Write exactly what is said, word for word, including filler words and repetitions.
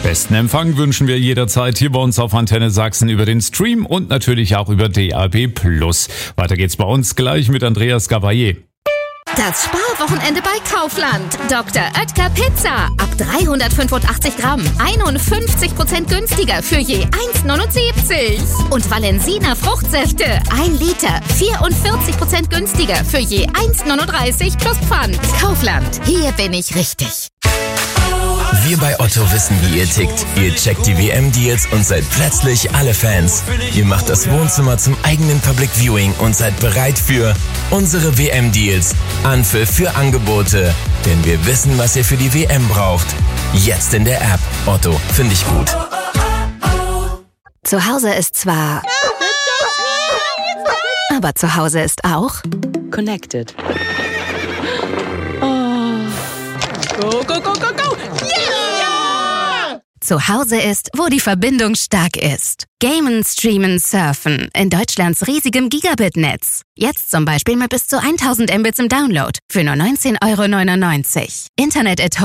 Besten Empfang wünschen wir jederzeit hier bei uns auf Antenne Sachsen über den Stream und natürlich auch über D A B plus. Weiter geht's bei uns gleich mit Andreas Gavayer. Das Sparwochenende bei Kaufland. Doktor Oetker Pizza. Ab dreihundertfünfundachtzig Gramm. einundfünfzig Prozent günstiger für je eins neunundsiebzig. Und Valensina Fruchtsäfte. ein Liter. vierundvierzig Prozent günstiger für je eins neununddreißig plus Pfand. Kaufland. Hier bin ich richtig. Wir bei Otto wissen, wie ihr tickt. Ihr checkt die W M-Deals und seid plötzlich alle Fans. Ihr macht das Wohnzimmer zum eigenen Public Viewing und seid bereit für unsere W M-Deals. Anpfiff für Angebote. Denn wir wissen, was ihr für die W M braucht. Jetzt in der App. Otto, finde ich gut. Zu Hause ist zwar... Aber zu Hause ist auch... Connected. Oh. Go, go, go, go, go! Yeah! Zu Hause ist, wo die Verbindung stark ist. Gamen, streamen, surfen. In Deutschlands riesigem Gigabit-Netz. Jetzt zum Beispiel mit bis zu tausend Mbits im Download. Für nur neunzehn Euro neunundneunzig. Internet at home.